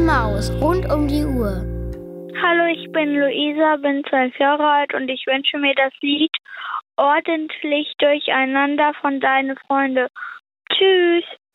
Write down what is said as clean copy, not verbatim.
Maus rund um die Uhr. Hallo, ich bin Luisa, bin 12 Jahre alt und ich wünsche mir das Lied Ordentlich durcheinander von Deine Freunde. Tschüss.